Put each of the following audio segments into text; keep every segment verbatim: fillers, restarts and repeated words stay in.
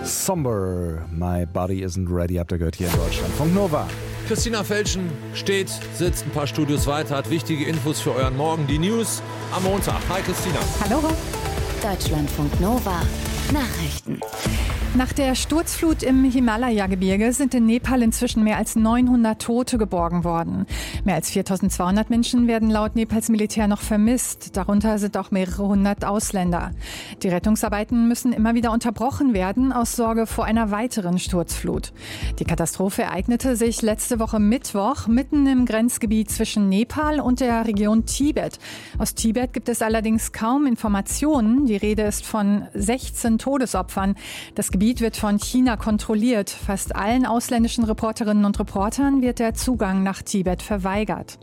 Somber, My Body Isn't Ready, habt ihr gehört hier in Deutschland. Funk Nova. Christina Felschen steht, sitzt ein paar Studios weiter, hat wichtige Infos für euren Morgen. Die News am Montag. Hi Christina. Hallo. Deutschlandfunk Nova. Nachrichten. Nach der Sturzflut im Himalaya-Gebirge sind in Nepal inzwischen mehr als neunhundert Tote geborgen worden. Mehr als viertausendzweihundert Menschen werden laut Nepals Militär noch vermisst. Darunter sind auch mehrere hundert Ausländer. Die Rettungsarbeiten müssen immer wieder unterbrochen werden, aus Sorge vor einer weiteren Sturzflut. Die Katastrophe ereignete sich letzte Woche Mittwoch mitten im Grenzgebiet zwischen Nepal und der Region Tibet. Aus Tibet gibt es allerdings kaum Informationen. Die Rede ist von sechzehn Todesopfern. Das Gebiet wird von China kontrolliert. Fast allen ausländischen Reporterinnen und Reportern wird der Zugang nach Tibet verweigert.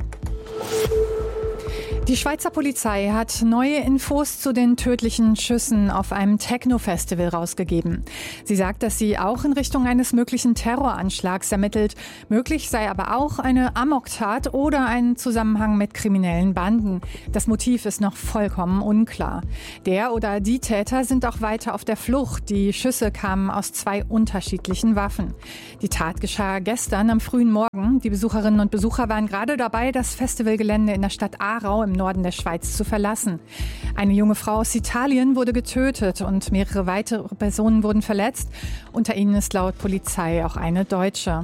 Die Schweizer Polizei hat neue Infos zu den tödlichen Schüssen auf einem Techno-Festival rausgegeben. Sie sagt, dass sie auch in Richtung eines möglichen Terroranschlags ermittelt. Möglich sei aber auch eine Amoktat oder ein Zusammenhang mit kriminellen Banden. Das Motiv ist noch vollkommen unklar. Der oder die Täter sind auch weiter auf der Flucht. Die Schüsse kamen aus zwei unterschiedlichen Waffen. Die Tat geschah gestern am frühen Morgen. Die Besucherinnen und Besucher waren gerade dabei, das Festivalgelände in der Stadt Aarau im Norden der Schweiz zu verlassen. Eine junge Frau aus Italien wurde getötet und mehrere weitere Personen wurden verletzt. Unter ihnen ist laut Polizei auch eine Deutsche.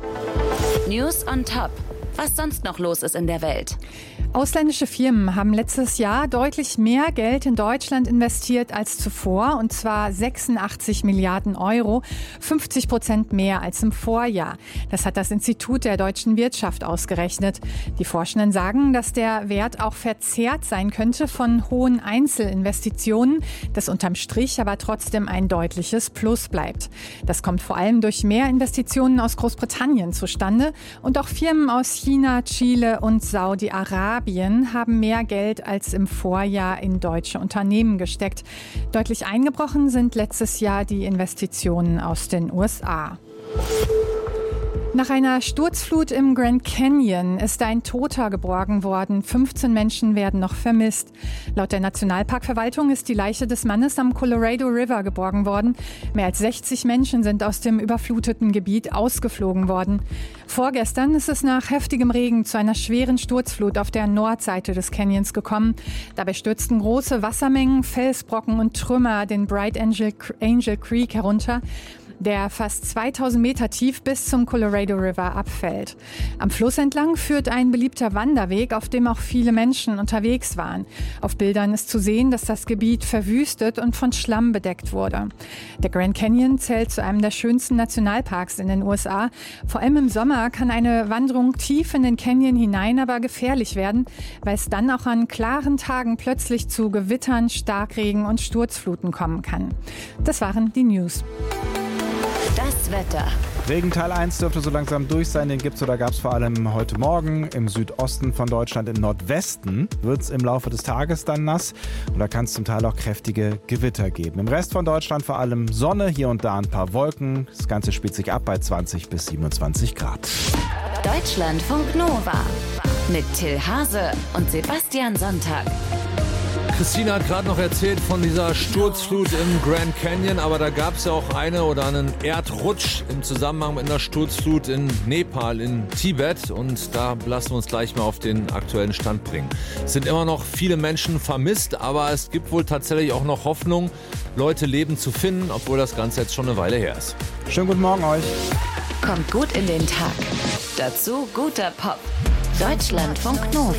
News on top. Was sonst noch los ist in der Welt. Ausländische Firmen haben letztes Jahr deutlich mehr Geld in Deutschland investiert als zuvor, und zwar sechsundachtzig Milliarden Euro, fünfzig Prozent mehr als im Vorjahr. Das hat das Institut der deutschen Wirtschaft ausgerechnet. Die Forschenden sagen, dass der Wert auch verzerrt sein könnte von hohen Einzelinvestitionen, das unterm Strich aber trotzdem ein deutliches Plus bleibt. Das kommt vor allem durch mehr Investitionen aus Großbritannien zustande, und auch Firmen aus China, Chile und Saudi-Arabien haben mehr Geld als im Vorjahr in deutsche Unternehmen gesteckt. Deutlich eingebrochen sind letztes Jahr die Investitionen aus den U S A. Nach einer Sturzflut im Grand Canyon ist ein Toter geborgen worden. fünfzehn Menschen werden noch vermisst. Laut der Nationalparkverwaltung ist die Leiche des Mannes am Colorado River geborgen worden. Mehr als sechzig Menschen sind aus dem überfluteten Gebiet ausgeflogen worden. Vorgestern ist es nach heftigem Regen zu einer schweren Sturzflut auf der Nordseite des Canyons gekommen. Dabei stürzten große Wassermengen, Felsbrocken und Trümmer den Bright Angel, Angel Creek herunter, der fast zweitausend Meter tief bis zum Colorado River abfällt. Am Fluss entlang führt ein beliebter Wanderweg, auf dem auch viele Menschen unterwegs waren. Auf Bildern ist zu sehen, dass das Gebiet verwüstet und von Schlamm bedeckt wurde. Der Grand Canyon zählt zu einem der schönsten Nationalparks in den U S A. Vor allem im Sommer kann eine Wanderung tief in den Canyon hinein aber gefährlich werden, weil es dann auch an klaren Tagen plötzlich zu Gewittern, Starkregen und Sturzfluten kommen kann. Das waren die News. Das Wetter. Regen Teil eins dürfte so langsam durch sein. Den gibt es oder gab es vor allem heute Morgen im Südosten von Deutschland. Im Nordwesten wird es im Laufe des Tages dann nass. Und da kann es zum Teil auch kräftige Gewitter geben. Im Rest von Deutschland vor allem Sonne, hier und da ein paar Wolken. Das Ganze spielt sich ab bei zwanzig bis siebenundzwanzig Grad. Deutschlandfunk Nova. Mit Till Hase und Sebastian Sonntag. Christina hat gerade noch erzählt von dieser Sturzflut im Grand Canyon, aber da gab es ja auch eine oder einen Erdrutsch im Zusammenhang mit einer Sturzflut in Nepal, in Tibet, und da lassen wir uns gleich mal auf den aktuellen Stand bringen. Es sind immer noch viele Menschen vermisst, aber es gibt wohl tatsächlich auch noch Hoffnung, Leute lebend zu finden, obwohl das Ganze jetzt schon eine Weile her ist. Schönen guten Morgen euch. Kommt gut in den Tag. Dazu guter Pop. Deutschlandfunk Nova.